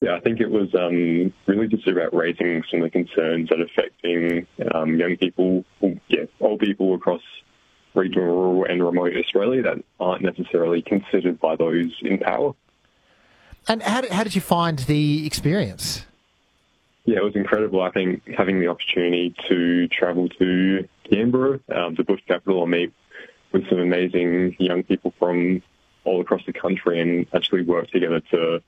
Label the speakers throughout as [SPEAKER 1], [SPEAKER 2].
[SPEAKER 1] Yeah, I think it was really just about raising some of the concerns that are affecting young people, old people across regional, rural and remote Australia that aren't necessarily considered by those in power.
[SPEAKER 2] And how did you find the experience?
[SPEAKER 1] Yeah, it was incredible. I think having the opportunity to travel to Canberra, the bush capital, and meet with some amazing young people from all across the country and actually work together to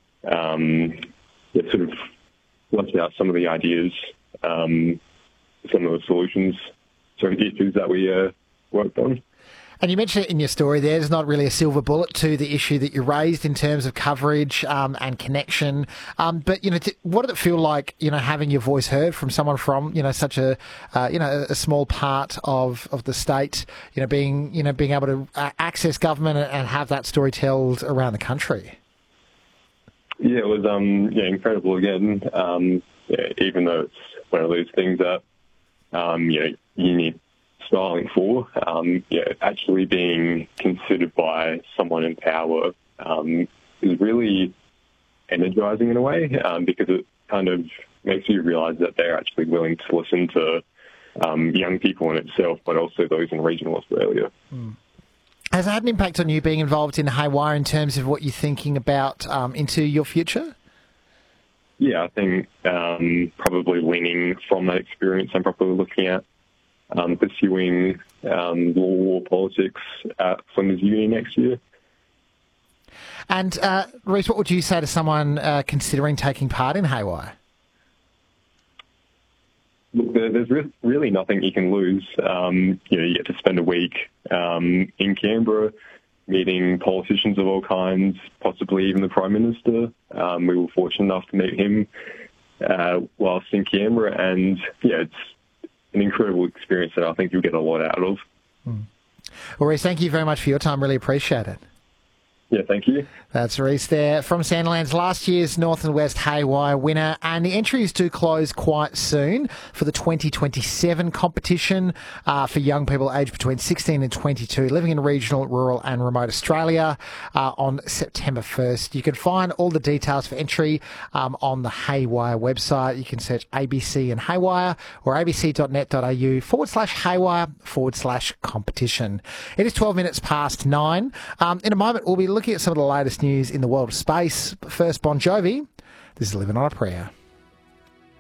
[SPEAKER 1] sort of flesh out some of the ideas, some of the solutions to the issues that we worked on.
[SPEAKER 2] And you mentioned it in your story there's not really a silver bullet to the issue that you raised in terms of coverage and connection. But, what did it feel like, having your voice heard from someone from, such a small part of the state, being able to access government and have that story told around the country?
[SPEAKER 1] Yeah, it was incredible again. Even though it's one of those things that you need styling for, actually being considered by someone in power is really energizing in a way, because it kind of makes you realise that they're actually willing to listen to young people in itself, but also those in regional Australia.
[SPEAKER 2] Mm. Has it had an impact on you being involved in Haywire in terms of what you're thinking about into your future?
[SPEAKER 1] Yeah, I think probably leaning from that experience, I'm probably looking at pursuing law or politics at Flinders Uni next year.
[SPEAKER 2] And Rhys, what would you say to someone considering taking part in Haywire?
[SPEAKER 1] Look, there's really nothing you can lose. You get to spend a week in Canberra meeting politicians of all kinds, possibly even the Prime Minister. We were fortunate enough to meet him whilst in Canberra, and it's an incredible experience that I think you'll get a lot out of.
[SPEAKER 2] Well, Rhys, thank you very much for your time. Really appreciate it.
[SPEAKER 1] Yeah, thank you.
[SPEAKER 2] That's Rhys there from Sandilands, last year's North and West Haywire winner. And the entries do close quite soon for the 2027 competition for young people aged between 16 and 22 living in regional, rural and remote Australia on September 1st. You can find all the details for entry on the Haywire website. You can search ABC and Haywire or abc.net.au/Haywire/competition. It is 12 minutes past 9. In a moment, we'll be looking at some of the latest news in the world of space. But first, Bon Jovi. This is Living on a Prayer.